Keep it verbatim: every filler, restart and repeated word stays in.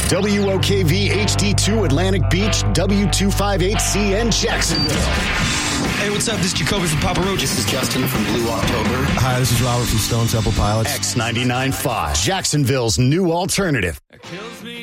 W O K V H D two Atlantic Beach, W two fifty-eight C N Jacksonville. Hey, what's up? This is Jacoby from Papa Roach. This is Justin from Blue October. Hi, this is Robert from Stone Temple Pilots. X ninety-nine point five, Jacksonville's new alternative. It kills me